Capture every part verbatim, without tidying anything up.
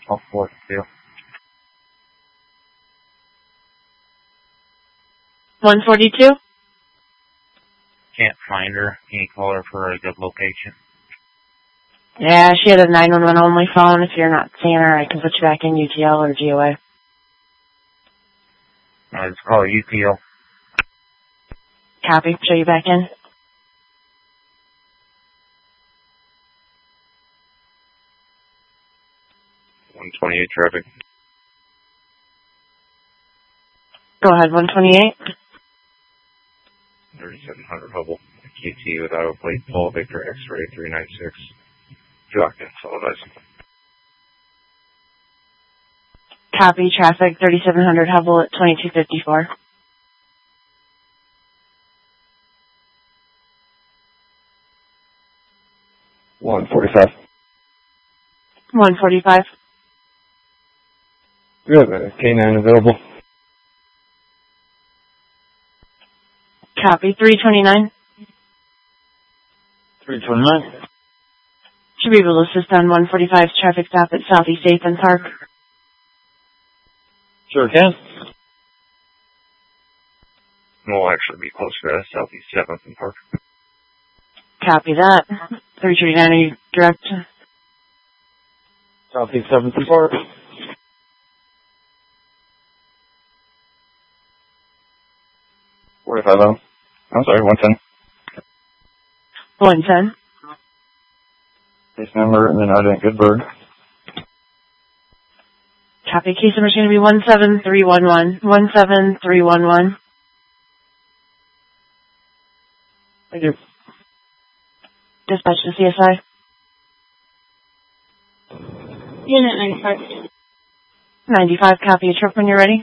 I'll force you. one forty-two? Can't find her. Can you call her for a good location? Yeah, she had a nine one one only phone. If you're not seeing her, I can put you back in U T L or G O A. Uh, let's call U T L. Copy. Show you back in. one twenty-eight traffic. Go ahead, one twenty-eight. thirty-seven hundred Hubble. Q T with auto plate full Victor X-ray three nine six. Jockton, solid ice. Copy. Traffic thirty-seven hundred Hubble at twenty-two fifty-four. one forty-five. one forty-five. We have a K nine available. Copy. three twenty-nine. three twenty-nine. Should be able to assist on one forty-five's traffic stop at Southeast eighth and Park. Sure can. We'll actually be close to that, Southeast seventh and Park. Copy that. three thirty-nine, are you direct? Southeast seventh and Park. forty-five oh. I'm sorry, one ten. one ten. Case number, and then Ardent Goodberg. Copy. Case number is going to be one seven three one one. one seven three one one. Thank you. Dispatch to C S I. Unit ninety-five. ninety-five, copy a trip when you're ready.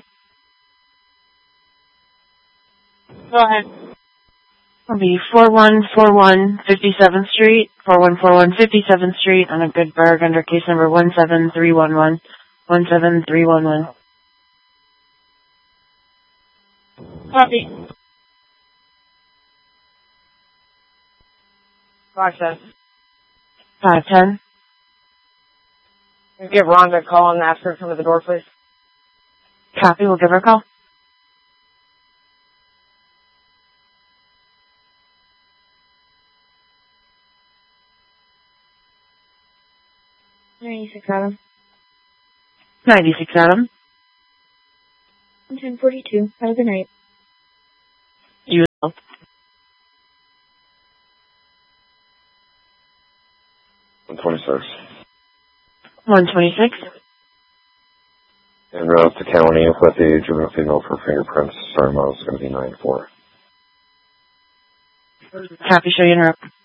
Go ahead. It'll be four one four one fifty-seventh Street, four one four one fifty-seventh Street on a Goodberg under case number one seven three one one. one seven three one one. Copy. Process. five ten. Give Rhonda a call and ask her to come to the door, please. Copy, we'll give her a call. ninety-six Adam. ninety-six Adam. one ten forty-two. Have a good night. You will. one twenty-six. one twenty-six. En route to county with the juvenile female for fingerprints. Sorry, model's going to be nine four. Copy, show you in route.